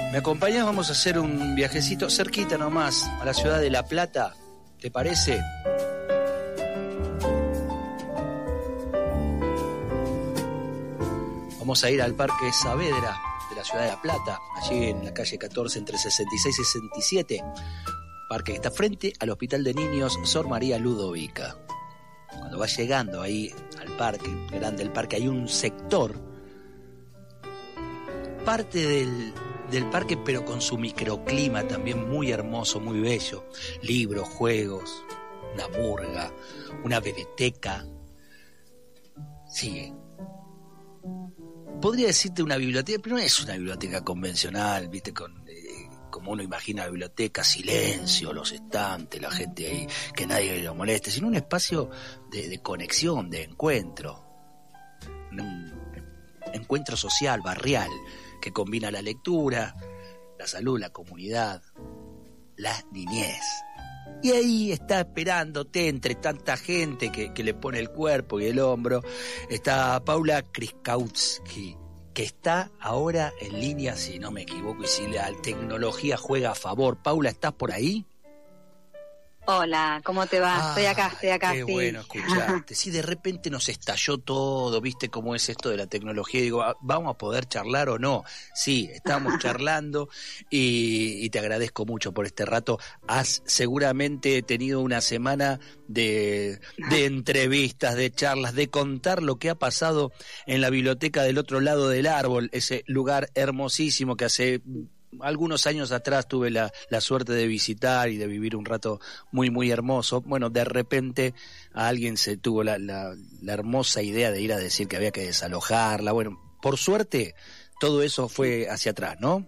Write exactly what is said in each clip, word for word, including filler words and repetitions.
¿Me acompañás? Vamos a hacer un viajecito cerquita nomás, a la ciudad de La Plata, ¿te parece? Vamos a ir al Parque Saavedra de la ciudad de La Plata, allí en la calle catorce entre sesenta y seis y sesenta y siete. Parque que está frente al Hospital de Niños Sor María Ludovica. Cuando vas llegando ahí al parque, grande el parque, hay un sector, parte del, del parque, pero con su microclima también muy hermoso, muy bello. Libros, juegos, una murga, una biblioteca. Sí. Podría decirte una biblioteca, pero no es una biblioteca convencional, viste, con eh, como uno imagina la biblioteca, silencio, los estantes, la gente ahí, que nadie lo moleste, sino un espacio de, de conexión, de encuentro, un encuentro social, barrial, que combina la lectura, la salud, la comunidad, la niñez. Y ahí está esperándote entre tanta gente que, que le pone el cuerpo y el hombro, está Paula Kriskowski, que está ahora en línea, si no me equivoco, y si la tecnología juega a favor. Paula, ¿estás por ahí? Hola, ¿cómo te va? Ah, estoy acá, estoy acá. Qué sí. bueno escucharte. Sí, de repente nos estalló todo, ¿viste cómo es esto de la tecnología? Digo, ¿vamos a poder charlar o no? Sí, estamos charlando y, y te agradezco mucho por este rato. Has seguramente tenido una semana de, de entrevistas, de charlas, de contar lo que ha pasado en la biblioteca del otro lado del árbol, ese lugar hermosísimo que hace algunos años atrás tuve la, la suerte de visitar y de vivir un rato muy, muy hermoso. Bueno, de repente a alguien se tuvo la, la, la hermosa idea de ir a decir que había que desalojarla. Bueno, por suerte todo eso fue hacia atrás, ¿no?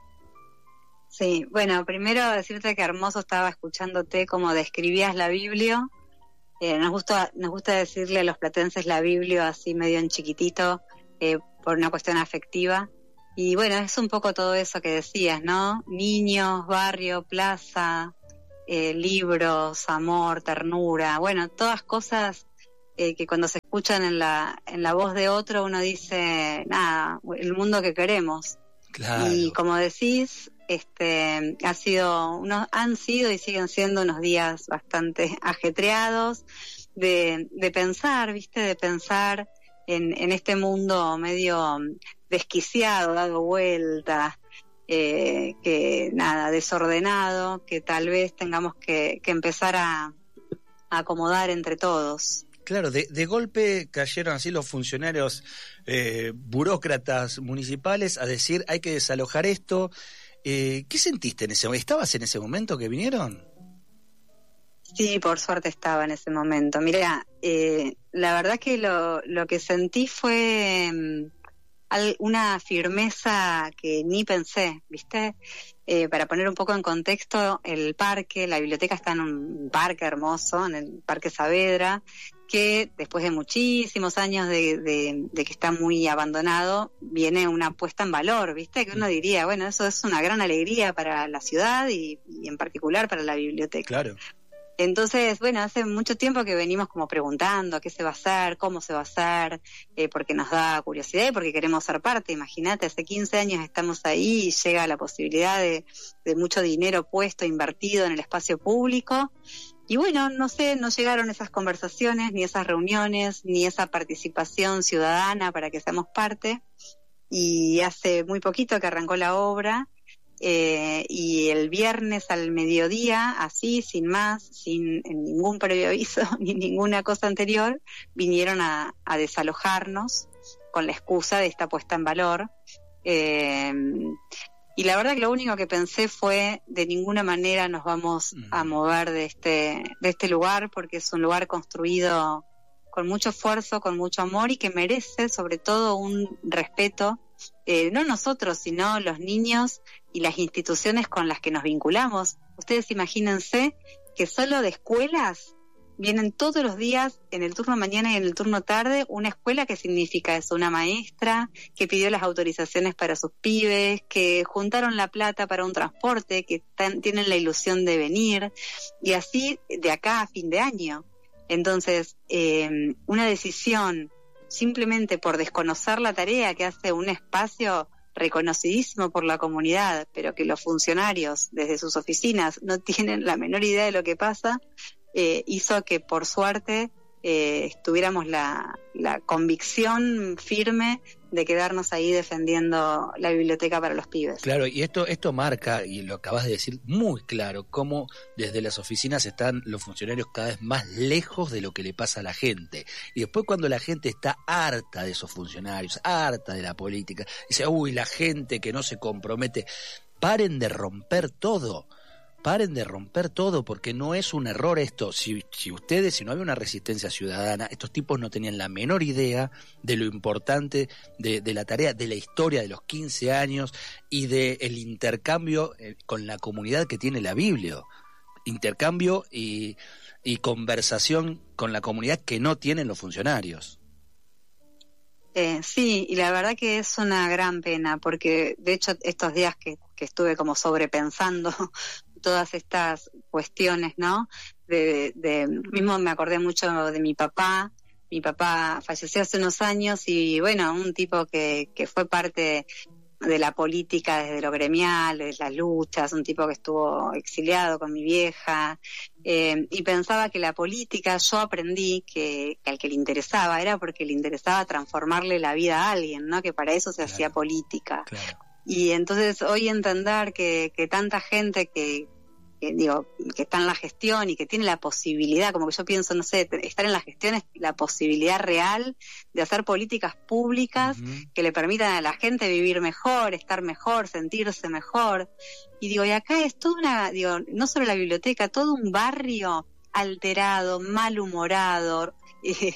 Sí, bueno, primero decirte que hermoso estaba escuchándote cómo describías la Biblia. Eh, nos gusta, nos gusta decirle a los platenses la Biblia así medio en chiquitito, eh, por una cuestión afectiva. Y bueno, es un poco todo eso que decías, ¿no? Niños, barrio, plaza, eh, libros, amor, ternura, bueno, todas cosas eh, que cuando se escuchan en la en la voz de otro uno dice, nada, el mundo que queremos. Claro. Y como decís, este, ha sido, unos, han sido y siguen siendo unos días bastante ajetreados de, de pensar, ¿viste? De pensar en, en este mundo medio desquiciado, dado vueltas, eh, que nada, desordenado, que tal vez tengamos que, que empezar a, a acomodar entre todos. Claro, de, de golpe cayeron así los funcionarios eh, burócratas municipales a decir hay que desalojar esto. Eh, ¿Qué sentiste en ese momento? ¿Estabas en ese momento que vinieron? Sí, por suerte estaba en ese momento. Mirá, eh, la verdad que lo, lo que sentí fue um, una firmeza que ni pensé, ¿viste? Eh, para poner un poco en contexto, el parque, la biblioteca está en un parque hermoso, en el Parque Saavedra, que después de muchísimos años de, de, de que está muy abandonado, viene una puesta en valor, ¿viste? Que uno diría, bueno, eso es una gran alegría para la ciudad y, y en particular para la biblioteca. Claro. Entonces, bueno, hace mucho tiempo que venimos como preguntando qué se va a hacer, cómo se va a hacer, eh, porque nos da curiosidad y porque queremos ser parte. Imagínate, hace quince años estamos ahí y llega la posibilidad de, de mucho dinero puesto, invertido en el espacio público. Y bueno, no sé, no llegaron esas conversaciones, ni esas reuniones, ni esa participación ciudadana para que seamos parte. Y hace muy poquito que arrancó la obra. Eh, y el viernes al mediodía, así, sin más, sin ningún previo aviso ni ninguna cosa anterior, vinieron a, a desalojarnos con la excusa de esta puesta en valor. Eh, y la verdad que lo único que pensé fue, de ninguna manera nos vamos a mover de este, de este lugar, porque es un lugar construido con mucho esfuerzo, con mucho amor y que merece sobre todo un respeto. Eh, no nosotros, sino los niños y las instituciones con las que nos vinculamos. Ustedes imagínense que solo de escuelas vienen todos los días, en el turno mañana y en el turno tarde, una escuela. ¿Qué significa eso? Una maestra que pidió las autorizaciones para sus pibes, que juntaron la plata para un transporte, que tan, tienen la ilusión de venir, y así de acá a fin de año. Entonces, eh, una decisión simplemente por desconocer la tarea que hace un espacio reconocidísimo por la comunidad, pero que los funcionarios desde sus oficinas no tienen la menor idea de lo que pasa, eh, hizo que por suerte eh, tuviéramos la, la convicción firme de quedarnos ahí defendiendo la biblioteca para los pibes. Claro, y esto esto marca, y lo acabas de decir muy claro, cómo desde las oficinas están los funcionarios cada vez más lejos de lo que le pasa a la gente. Y después cuando la gente está harta de esos funcionarios, harta de la política, dice, uy, la gente que no se compromete, paren de romper todo. Paren de romper todo, porque no es un error esto. Si, si ustedes, si no había una resistencia ciudadana, estos tipos no tenían la menor idea de lo importante de, de la tarea, de la historia de los quince años y del intercambio eh, con la comunidad que tiene la Biblia. Intercambio y, y conversación con la comunidad que no tienen los funcionarios. Eh, sí, y la verdad que es una gran pena, porque de hecho estos días que, que estuve como sobrepensando todas estas cuestiones, ¿no? De, de, mismo me acordé mucho de mi papá. Mi papá falleció hace unos años y, bueno, un tipo que, que fue parte de la política desde lo gremial, desde las luchas, un tipo que estuvo exiliado con mi vieja, eh, y pensaba que la política, yo aprendí que, que al que le interesaba era porque le interesaba transformarle la vida a alguien, ¿no? Que para eso se claro, hacía política. Claro. Y entonces hoy entender que, que tanta gente que, que digo, que está en la gestión y que tiene la posibilidad, como que yo pienso, no sé, estar en la gestión es la posibilidad real de hacer políticas públicas uh-huh. que le permitan a la gente vivir mejor, estar mejor, sentirse mejor. Y digo, y acá es toda una, digo, no solo la biblioteca, todo un barrio alterado, malhumorado, eh,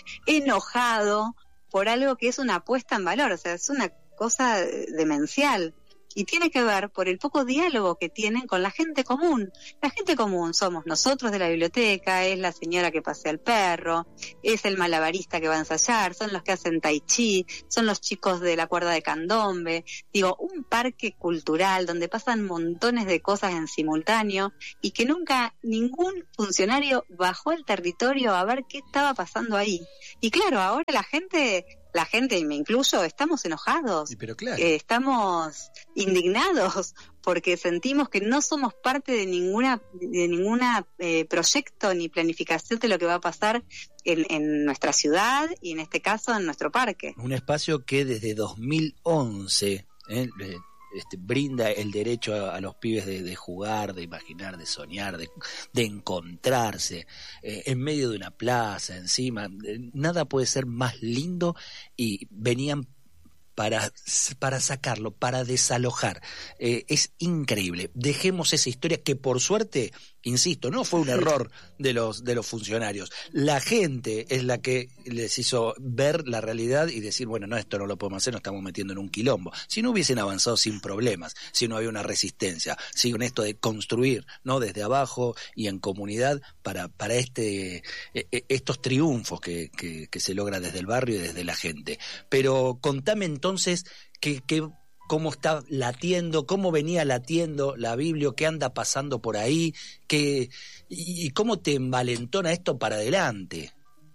enojado por algo que es una puesta en valor, o sea, es una cosa demencial. Y tiene que ver por el poco diálogo que tienen con la gente común. La gente común somos nosotros de la biblioteca, es la señora que pasea el perro, es el malabarista que va a ensayar, son los que hacen tai chi, son los chicos de la cuerda de candombe. Digo, un parque cultural donde pasan montones de cosas en simultáneo y que nunca ningún funcionario bajó al territorio a ver qué estaba pasando ahí. Y claro, ahora la gente... La gente, y me incluyo, estamos enojados, pero claro. eh, estamos indignados porque sentimos que no somos parte de ninguna de ninguna eh, proyecto ni planificación de lo que va a pasar en, en nuestra ciudad y en este caso en nuestro parque. Un espacio que desde dos mil once eh, este, brinda el derecho a, a los pibes de, de jugar, de imaginar, de soñar, de, de encontrarse eh, en medio de una plaza, encima. Eh, nada puede ser más lindo y venían para, para sacarlo, para desalojar. Eh, es increíble. Dejemos esa historia que por suerte, insisto, no fue un error de los de los funcionarios. La gente es la que les hizo ver la realidad y decir, bueno, no, esto no lo podemos hacer, nos estamos metiendo en un quilombo. Si no hubiesen avanzado sin problemas, si no había una resistencia, si con esto de construir, ¿no? Desde abajo y en comunidad para para este eh, estos triunfos que, que, que se logra desde el barrio y desde la gente. Pero contame entonces que, que cómo está latiendo, cómo venía latiendo la Biblia, qué anda pasando por ahí, qué, y cómo te envalentona esto para adelante.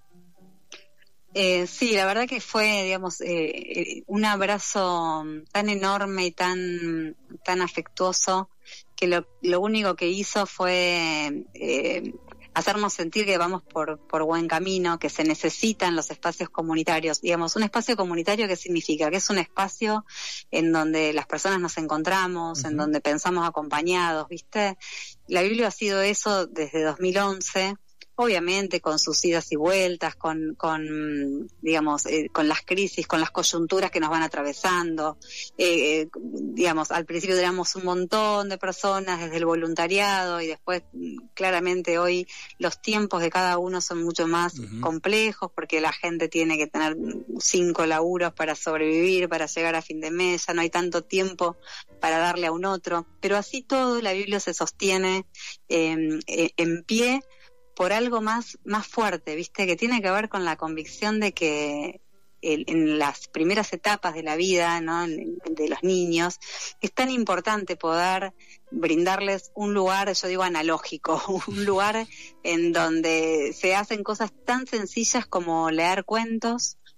Eh, sí, la verdad que fue, digamos, eh, un abrazo tan enorme y tan, tan afectuoso que lo, lo único que hizo fue eh, hacernos sentir que vamos por, por buen camino, que se necesitan los espacios comunitarios. Digamos, un espacio comunitario, ¿qué significa? Que es un espacio en donde las personas nos encontramos, uh-huh. en donde pensamos acompañados, ¿viste? La Biblia ha sido eso desde dos mil once, obviamente con sus idas y vueltas, con, con digamos, eh, con las crisis, con las coyunturas que nos van atravesando. Eh, eh, digamos, al principio teníamos un montón de personas desde el voluntariado y después, claramente, hoy los tiempos de cada uno son mucho más uh-huh. complejos porque la gente tiene que tener cinco laburos para sobrevivir, para llegar a fin de mes, ya no hay tanto tiempo para darle a un otro. Pero así todo, la Biblia se sostiene eh, eh, en pie por algo más más fuerte, ¿viste? Que tiene que ver con la convicción de que el, en las primeras etapas de la vida, ¿no? de los niños, es tan importante poder brindarles un lugar, yo digo analógico, un lugar en donde se hacen cosas tan sencillas como leer cuentos,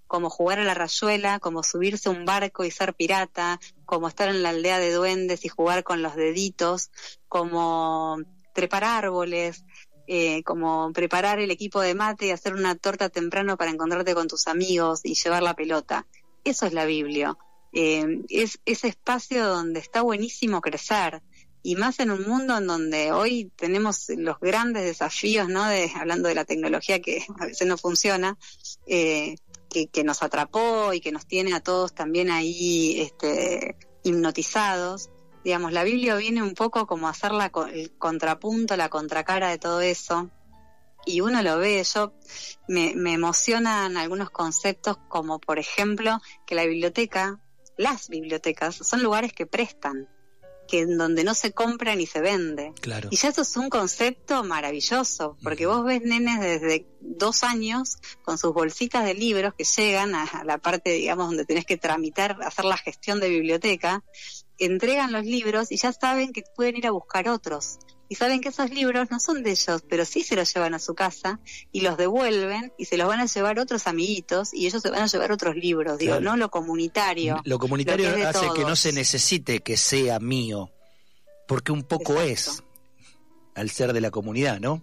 como jugar a la rayuela, como subirse a un barco y ser pirata, como estar en la aldea de duendes y jugar con los deditos, como trepar árboles, eh, como preparar el equipo de mate y hacer una torta temprano para encontrarte con tus amigos y llevar la pelota. Eso es la Biblia. Eh, es ese espacio donde está buenísimo crecer, y más en un mundo en donde hoy tenemos los grandes desafíos, ¿no? De, hablando de la tecnología que a veces no funciona, eh, que, que nos atrapó y que nos tiene a todos también ahí este, hipnotizados. Digamos, la Biblia viene un poco como a hacer la, el contrapunto, la contracara de todo eso, y uno lo ve. Yo me, me emocionan algunos conceptos, como por ejemplo que la biblioteca, las bibliotecas, son lugares que prestan, que en donde no se compra ni se vende. Claro. Y ya eso es un concepto maravilloso, porque uh-huh. vos ves nenes desde dos años con sus bolsitas de libros que llegan a, a la parte, digamos, donde tenés que tramitar, hacer la gestión de biblioteca, entregan los libros y ya saben que pueden ir a buscar otros. Y saben que esos libros no son de ellos, pero sí se los llevan a su casa y los devuelven y se los van a llevar otros amiguitos y ellos se van a llevar otros libros. Digo, claro. No lo comunitario. Lo comunitario lo que hace todos. Que no se necesite que sea mío, porque un poco Exacto. es al ser de la comunidad, ¿no?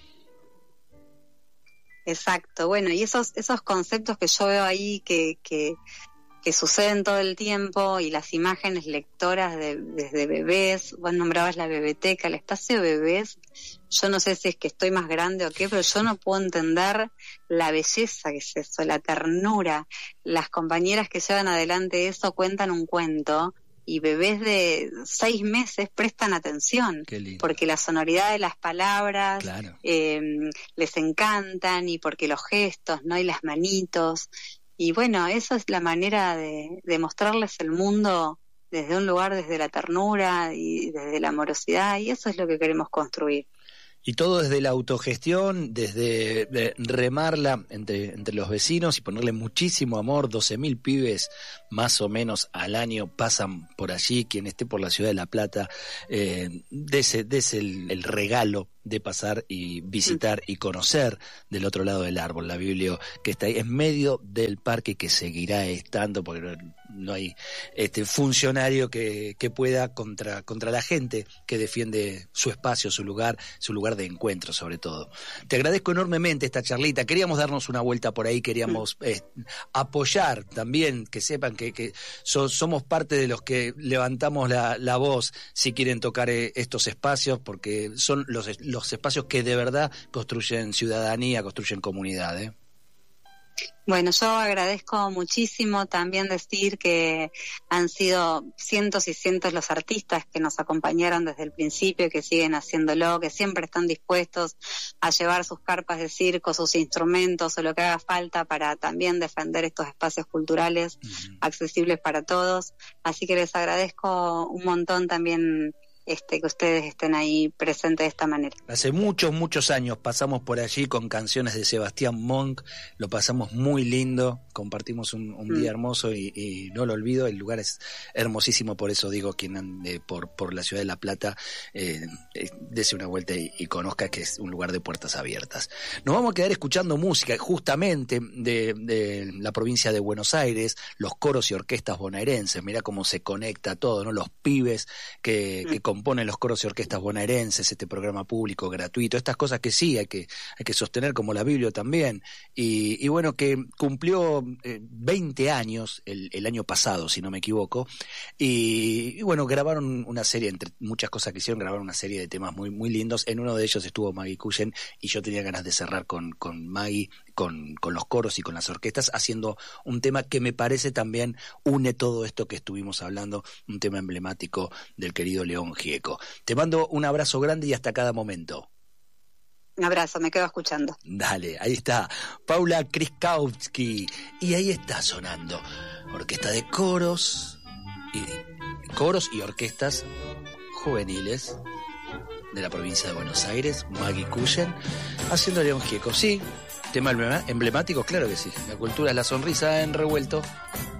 Exacto. Bueno, y esos esos conceptos que yo veo ahí que que que suceden todo el tiempo, y las imágenes lectoras de, desde bebés, vos nombrabas la bebeteca, el espacio de bebés, yo no sé si es que estoy más grande o qué, pero yo no puedo entender la belleza que es eso, la ternura. Las compañeras que llevan adelante eso cuentan un cuento, y bebés de seis meses prestan atención, porque la sonoridad de las palabras claro. eh, les encantan, y porque los gestos, ¿no? Y las manitos. Y bueno, eso es la manera de, de mostrarles el mundo desde un lugar, desde la ternura y desde la amorosidad, y eso es lo que queremos construir. Y todo desde la autogestión, desde de remarla entre, entre los vecinos y ponerle muchísimo amor. doce mil pibes más o menos al año pasan por allí. Quien esté por la ciudad de La Plata, eh, dese, dese el, el regalo de pasar y visitar y conocer del otro lado del árbol la Biblia, que está ahí en medio del parque, que seguirá estando, porque no, no hay este funcionario que, que pueda contra, contra la gente que defiende su espacio, su lugar, su lugar de encuentro sobre todo. Te agradezco enormemente esta charlita. Queríamos darnos una vuelta por ahí, queríamos eh, apoyar también, que sepan que, que so, somos parte de los que levantamos la, la voz si quieren tocar eh, estos espacios, porque son los los espacios que de verdad construyen ciudadanía, construyen comunidad, ¿eh? Bueno, yo agradezco muchísimo también decir que han sido cientos y cientos los artistas que nos acompañaron desde el principio, que siguen haciéndolo, que siempre están dispuestos a llevar sus carpas de circo, sus instrumentos o lo que haga falta para también defender estos espacios culturales uh-huh. accesibles para todos. Así que les agradezco un montón también Este, que ustedes estén ahí presentes de esta manera. Hace muchos, muchos años pasamos por allí con canciones de Sebastián Monk, lo pasamos muy lindo, compartimos un, un mm. día hermoso y, y no lo olvido, el lugar es hermosísimo, por eso digo, quien ande por, por la ciudad de La Plata, eh, eh, dese una vuelta y, y conozca que es un lugar de puertas abiertas. Nos vamos a quedar escuchando música justamente de, de la provincia de Buenos Aires, los coros y orquestas bonaerenses, mirá cómo se conecta todo, ¿no? Los pibes que, mm. que componen los coros y orquestas bonaerenses, este programa público gratuito, estas cosas que sí hay que hay que sostener, como la Biblia también, y, y bueno, que cumplió eh, veinte años el, el año pasado, si no me equivoco, y, y bueno, grabaron una serie, entre muchas cosas que hicieron, grabaron una serie de temas muy muy lindos. En uno de ellos estuvo Maggie Cullen, y yo tenía ganas de cerrar con, con Maggie, con, con los coros y con las orquestas, haciendo un tema que me parece también une todo esto que estuvimos hablando, un tema emblemático del querido León Gieco. Te mando un abrazo grande y hasta cada momento. Un abrazo, me quedo escuchando. Dale, ahí está Paula Kriskowski, y ahí está sonando orquesta de coros y coros y orquestas juveniles de la provincia de Buenos Aires, Maggie Cullen haciendo León Gieco. Sí, tema emblemático, claro que sí. La cultura es la sonrisa en revuelto.